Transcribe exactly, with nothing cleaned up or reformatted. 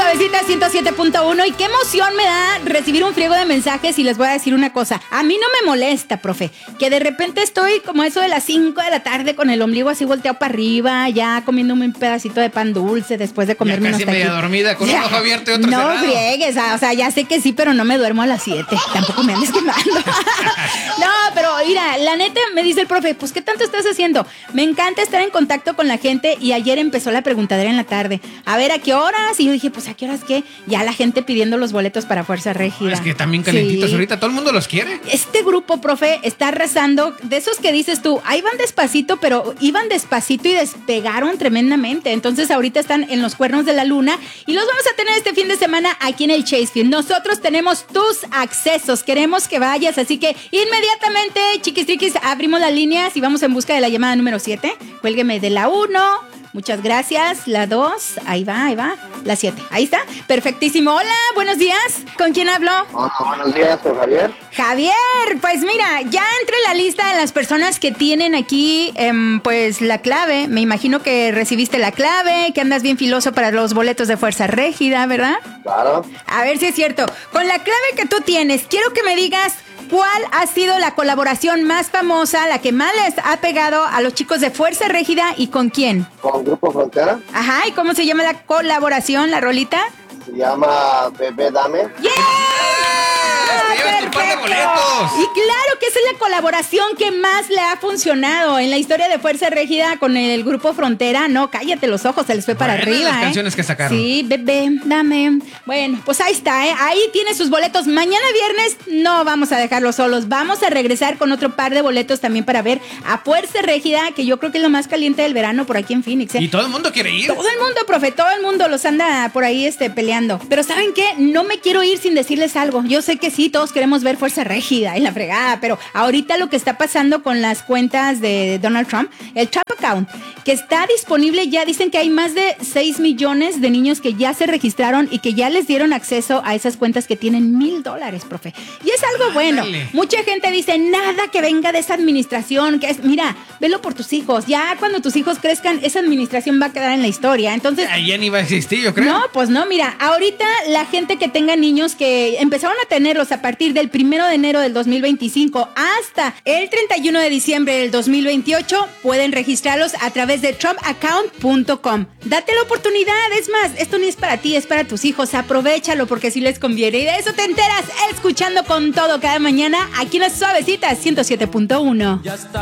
Suavecita ciento siete punto uno y qué emoción me da recibir un friego de mensajes y les voy a decir una cosa. A mí no me molesta, profe, que de repente estoy como eso de las cinco de la tarde con el ombligo así volteado para arriba, ya comiéndome un pedacito de pan dulce después de comerme unos taquitos. Ya casi media dormida con un ojo abierto y otro no cerrado. No friegues, o sea, ya sé que sí, pero no me duermo a las siete. Tampoco me andes quemando. No, pero mira, la neta me dice el profe, pues ¿qué tanto estás haciendo? Me encanta estar en contacto con la gente y ayer empezó la preguntadera en la tarde. A ver, ¿a qué horas? Y yo dije, pues ¿a qué horas qué? Ya la gente pidiendo los boletos para Fuerza Régida. Es que también calentitos, sí. Ahorita todo el mundo los quiere. Este grupo, profe, está arrasando. De esos que dices tú, ahí van despacito, pero iban despacito y despegaron tremendamente. Entonces ahorita están en los Cuernos de la Luna y los vamos a tener este fin de semana aquí en el Chase Field. Nosotros tenemos tus accesos, queremos que vayas, así que inmediatamente, chiquis triquis, abrimos las líneas y vamos en busca de la llamada número siete. Cuélgueme de la uno. Muchas gracias. La dos, ahí va, ahí va. La siete, ahí está. Perfectísimo. Hola, buenos días. ¿Con quién hablo? Hola, buenos días, con Javier. Javier, pues mira, ya entre la lista de las personas que tienen aquí, eh, pues la clave. Me imagino que recibiste la clave, que andas bien filoso para los boletos de Fuerza Régida, ¿verdad? Claro. A ver si es cierto. Con la clave que tú tienes, quiero que me digas ¿cuál ha sido la colaboración más famosa, la que más les ha pegado a los chicos de Fuerza Régida y con quién? Con Grupo Frontera. Ajá, ¿y cómo se llama la colaboración, la rolita? Se llama Bebé Dame. ¡Yeah! Tu par de boletos. Y claro que esa es la colaboración que más le ha funcionado en la historia de Fuerza Régida con el Grupo Frontera. No, cállate los ojos, se les fue para Buenas arriba. las ¿eh? canciones que sacaron. Sí, bebé, dame. Bueno, pues ahí está, ¿eh? Ahí tiene sus boletos. Mañana viernes no vamos a dejarlos solos. Vamos a regresar con otro par de boletos también para ver a Fuerza Régida, que yo creo que es lo más caliente del verano por aquí en Phoenix. ¿eh? Y todo el mundo quiere ir. Todo el mundo, profe, todo el mundo los anda por ahí este, peleando. Pero ¿saben qué? No me quiero ir sin decirles algo. Yo sé que sí, todos queremos ver Fuerza Régida y la fregada, pero ahorita lo que está pasando con las cuentas de Donald Trump, el Trump Account, que está disponible, ya dicen que hay más de seis millones de niños que ya se registraron y que ya les dieron acceso a esas cuentas que tienen mil dólares, profe. Y es algo bueno. Ándale. Mucha gente dice, nada que venga de esa administración, que es, mira, velo por tus hijos. Ya cuando tus hijos crezcan, esa administración va a quedar en la historia. Entonces, Ya, ya ni va a existir, yo creo. no, pues no, mira, ahorita la gente que tenga niños que empezaron a tenerlos a partir del primero de enero del dos mil veinticinco hasta el treinta y uno de diciembre del dos mil veintiocho, pueden registrarlos a través de trump account punto com. Date la oportunidad, es más, esto ni es para ti, es para tus hijos, aprovéchalo porque sí les conviene. Y de eso te enteras escuchando Con Todo cada mañana aquí en las Suavecitas ciento siete punto uno.